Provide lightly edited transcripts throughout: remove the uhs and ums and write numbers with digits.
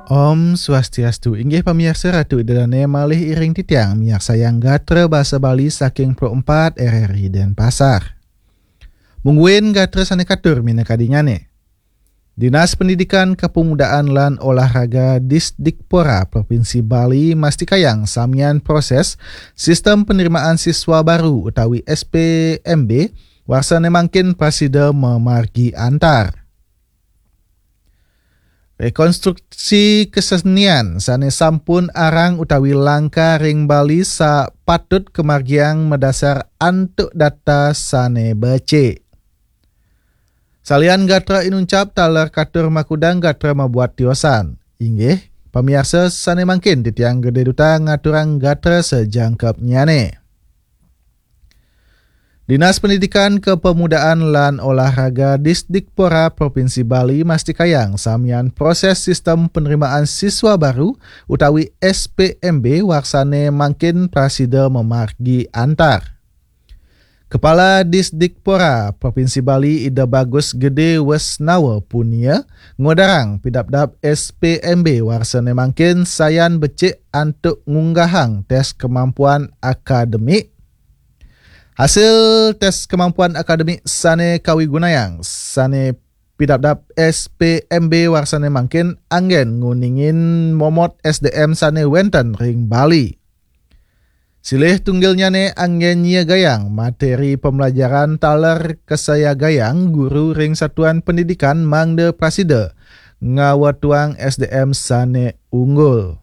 Om Swastiastu. Inggih pamirsa Ratu Idane malih iring titiang miyak sayang gatra bahasa Bali saking Pro 4 RRI Denpasar. Mungguin gatra sane katur mina kadingane. Dinas Pendidikan Kepemudaan lan Olahraga Disdikpora Provinsi Bali mastikayang samian proses sistem penerimaan siswa baru utawi SPMB warsane mangkin Presida memargi antar. Rekonstruksi kesenian sane sampun arang utawi langka ring Bali sa patut kemargiang medasar antuk data sane becek. Salian gatra inuncap taler katur makudang gatra membuat tiosan. Inggih, pamirsa sane mangkin titiang gede duta ngaturang gatra sejangkep nyane. Dinas Pendidikan Kepemudaan lan Olahraga Disdikpora Provinsi Bali mastikayang samian proses sistem penerimaan siswa baru utawi SPMB warsane mangkin Presida memargi antar. Kepala Disdikpora Provinsi Bali Ida Bagus Gede Wesnawa Punia ngodarang pidapdap SPMB warsane mangkin sayan becik antuk ngunggahang tes kemampuan akademik. Hasil tes kemampuan akademik sane kawi gunayang sane pidapdap SPMB warsane mangkin anggen nguningin momot SDM sane wenten ring Bali. Silih tunggilnya ne anggen nyia gayang materi pembelajaran taler kesaya gayang guru ring satuan pendidikan mangde Presida ngawatuang SDM sane unggul.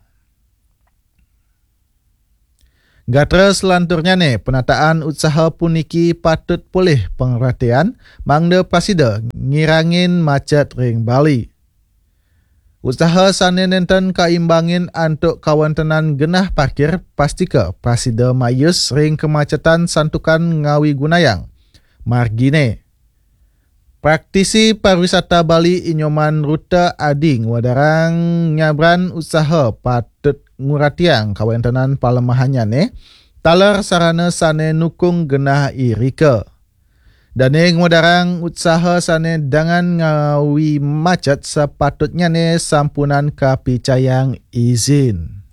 Gatra selanturnya ne, penataan usaha puniki patut pulih pengertian mangde Presida ngirangin macet ring Bali. Usaha sane nenten kaimbangin antuk kawantenan genah parkir pastika Presida mayus ring kemacetan santukan ngawi gunayang. Margine. Praktisi pariwisata Bali inyoman rute ading wadarang nyabran usaha patut nguratiang kawantenan palemahannya ne taler sarana sane nukung genah irika. Dane ngodarang usaha sane dangan ngawi macet sepatutnya ne sampunan kapicayang izin.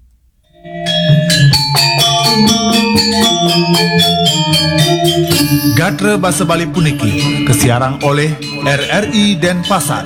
Gatra Bahasa Bali puniki kesiarang oleh RRI Denpasar.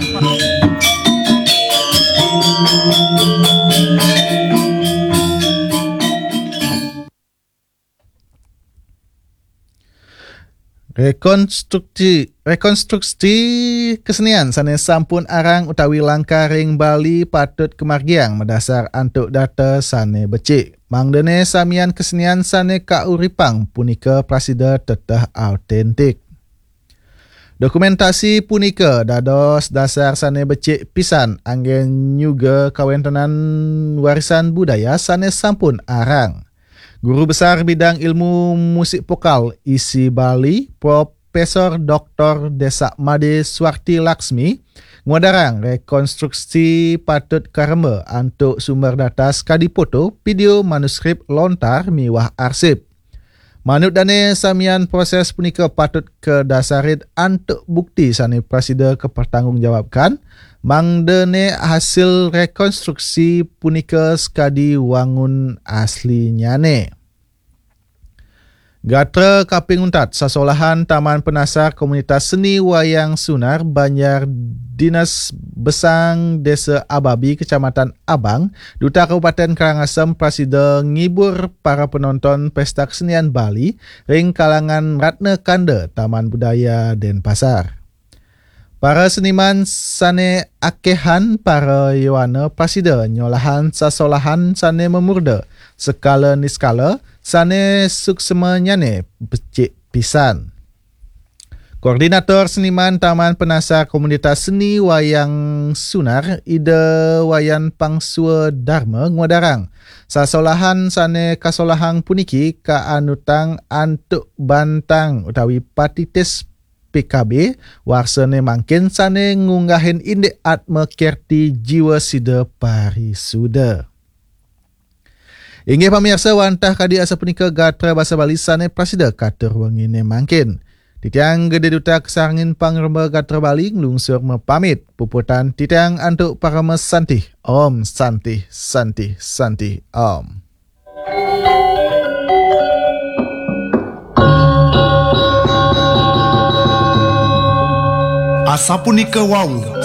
Rekonstruksi kesenian sane sampun arang utawi langka ring Bali patut kemargiang medasar antuk data sane becik. Mangdene samian kesenian sane kauripang punika Presida teteh autentik. Dokumentasi punika dados dasar sane becik pisan anggen nyuga kawentenan warisan budaya sane sampun arang. Guru Besar Bidang Ilmu Musik Vokal ISI Bali, Profesor Dr. Desak Made Swarti Laksmi, ngodarang rekonstruksi patut karema antuk sumber data skadi foto, video, manuskrip lontar miwah arsip. Manut dane samian proses punika patut kedasarit antuk bukti sane Presida kepertanggungjawabkan, mangdene hasil rekonstruksi punika skadi wangun aslinya ne. Gatra kaping untat sasolahan Taman Penasar Komunitas Seni Wayang Sunar Banjar Dinas Besang Desa Ababi Kecamatan Abang Duta Kabupaten Karangasem Presida ngibur para penonton Pesta Kesenian Bali ring kalangan Ratna Kanda Taman Budaya Denpasar. Para seniman sane akehan para yowana Presida nyolahan sasolahan sane memurda skala niskala sane suksemanya ne becik pisan. Koordinator Seniman Taman Penasar Komunitas Seni Wayang Sunar Ida Wayan Pangsua Dharma ngodarang sasolahan sane kasolahang puniki kaanutang antuk bantang utawi patitis PKB warsane mangkin sane ngunggahin indek atma kerti jiwa sida parisuda. Inggih pamirsa wantah kadi asa punika gatra bahasa Bali sane Presida katur wengine mangkin. Titiang gede duta kesarangin pangrembaga terbaling lungsur mepamit. Puputan titiang antuk para mesantih. Om santih, santih, santih, om. Asapunika wau